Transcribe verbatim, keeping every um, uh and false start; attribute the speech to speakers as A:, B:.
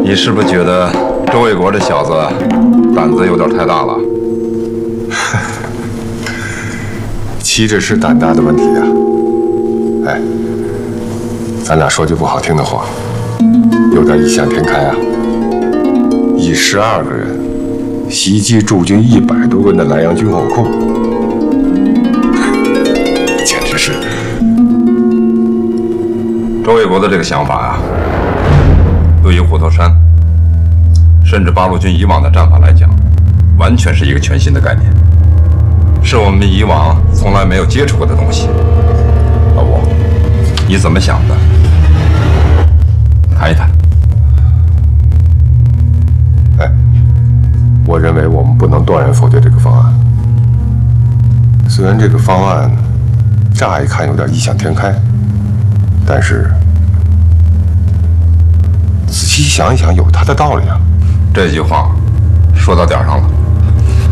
A: 你是不是觉得周卫国这小子胆子有点太大了？
B: 岂止是胆大的问题啊！哎，咱俩说句不好听的话，有点异想天开啊！以十二个人袭击驻军一百多个人的南阳军火库，简直是……
A: 周卫国的这个想法呀，对于虎头山，甚至八路军以往的战法来讲，完全是一个全新的概念，是我们以往从来没有接触过的东西。老吴，你怎么想的？谈一谈。
B: 哎，我认为我们不能断然否决这个方案。虽然这个方案乍一看有点异想天开，但是仔细想一想，有它的道理啊。
A: 这句话说到点儿上了。